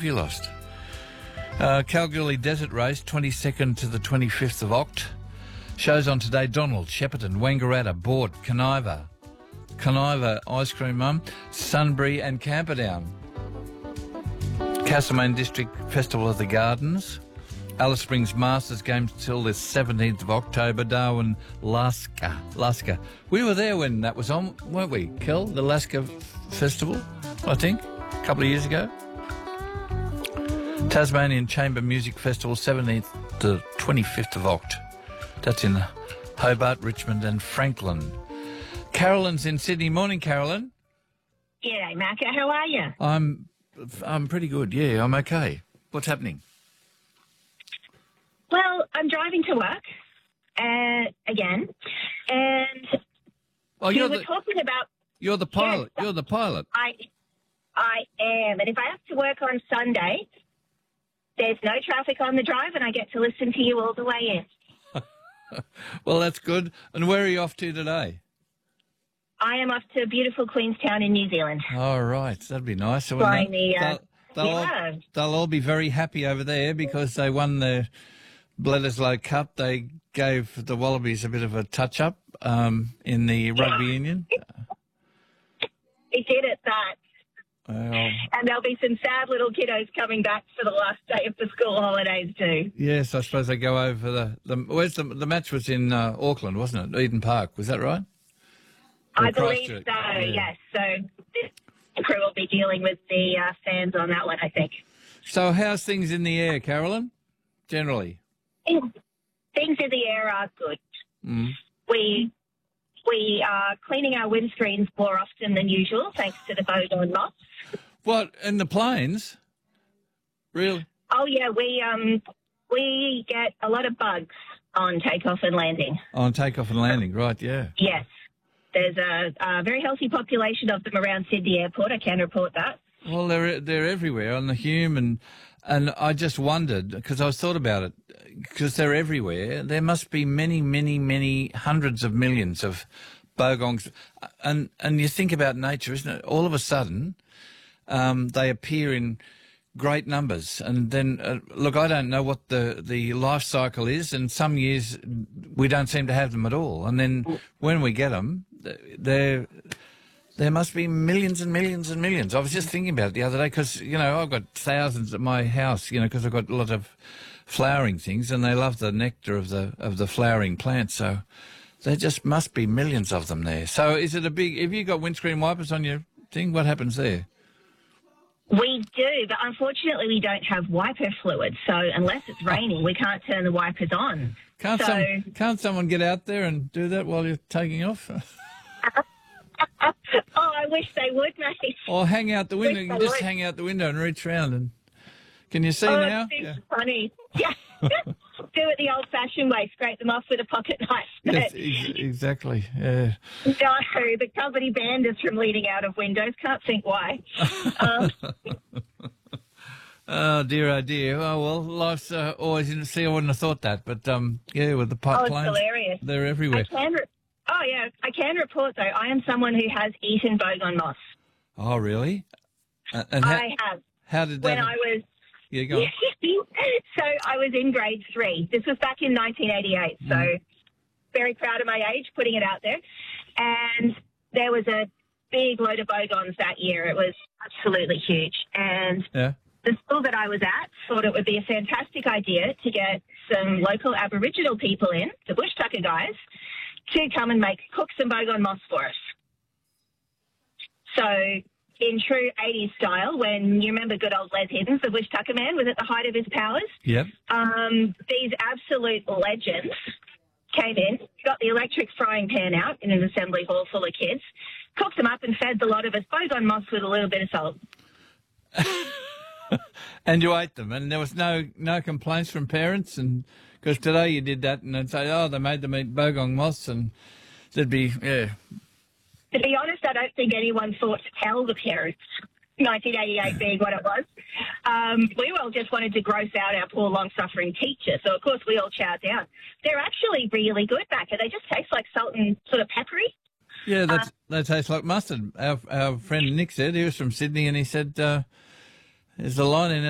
you lost? Kalgoorlie Desert Race, 22nd to the 25th of Oct. Shows on today: Donald, Shepparton, Wangaratta, Bort, Conniva Ice Cream Mum, Sunbury and Camperdown. Castlemaine District Festival of the Gardens. Alice Springs Masters Games till the 17th of October. Darwin, Lasker. We were there when that was on, weren't we, Kel? The Lasker Festival, I think, a couple of years ago. Tasmanian Chamber Music Festival, 17th to 25th of Oct. That's in Hobart, Richmond and Franklin. Carolyn's in Sydney. Morning, Carolyn. G'day, Macca. How are you? I'm pretty good, yeah, I'm okay. What's happening? Well, I'm driving to work again, and we were talking about... You're the pilot. Yes, you're the pilot. I am, and if I have to work on Sunday, there's no traffic on the drive, and I get to listen to you all the way in. Well, that's good. And where are you off to today? I am off to beautiful Queenstown in New Zealand. All right, that'd be nice. So Flying they'll all be very happy over there because they won the Bledisloe Cup. They gave the Wallabies a bit of a touch-up in the rugby union. They did at that. Well, and there'll be some sad little kiddos coming back for the last day of the school holidays too. Yes, I suppose they go over the match was in Auckland, wasn't it? Eden Park, was that right? I believe so, yeah. Yes. So the crew will be dealing with the fans on that one, I think. So how's things in the air, Carolyn, generally? Things in the air are good. Mm. We are cleaning our windscreens more often than usual, thanks to the Bogon moss. What, in the planes? Really? Oh, yeah, we get a lot of bugs on takeoff and landing. On takeoff and landing, right, yeah. Yes. There's a very healthy population of them around Sydney Airport, I can report that. Well, they're everywhere on the Hume, and I just wondered, because I was thought about it, because they're everywhere, there must be many, many, many hundreds of millions of bogongs. And you think about nature, isn't it? All of a sudden, they appear in great numbers. And then, look, I don't know what the life cycle is, and some years we don't seem to have them at all. And then when we get them, there must be millions and millions and millions. I was just thinking about it the other day because, you know, I've got thousands at my house, you know, because I've got a lot of flowering things and they love the nectar of the flowering plants. So there just must be millions of them there. So is it a big... Have you got windscreen wipers on your thing? What happens there? We do, but unfortunately we don't have wiper fluid. So unless it's raining, we can't turn the wipers on. Can't someone get out there and do that while you're taking off? Oh, I wish they would, mate. Or hang out the window. You can just hang out the window and reach round. And can you see now? It's funny. Yeah. Do it the old-fashioned way. Scrape them off with a pocket knife. Yes, exactly. Yeah. No, the company banned us from leaning out of windows. Can't think why. Oh dear, oh dear. Oh well, life's always in the sea. I wouldn't have thought that, but yeah, with the pipe planes, it's hilarious. They're everywhere. I can report though. I am someone who has eaten bogon moss. Oh really? I have. How did that? When I was. Yeah, go on. So I was in grade 3. This was back in 1988. So very proud of my age, putting it out there. And there was a big load of bogons that year. It was absolutely huge. And the school that I was at thought it would be a fantastic idea to get some local Aboriginal people in, the Bush Tucker guys, to come and cook some bogon moss for us. So in true 80s style, when you remember good old Les Hiddens, the Bush Tucker man, was at the height of his powers. Yep. These absolute legends came in, got the electric frying pan out in an assembly hall full of kids, cooked them up and fed the lot of us bogon moss with a little bit of salt. And you ate them, and there was no complaints from parents, and because today you did that, and they'd say, oh, they made them eat bogon moss, and there'd be, yeah. To be honest, I don't think anyone thought to tell the parents, 1988 being what it was. We all just wanted to gross out our poor, long-suffering teacher, so of course we all chowed down. They're actually really good, Macca. They just taste like salt and sort of peppery. Yeah, they taste like mustard. Our friend Nick said, he was from Sydney, and he said, there's a line in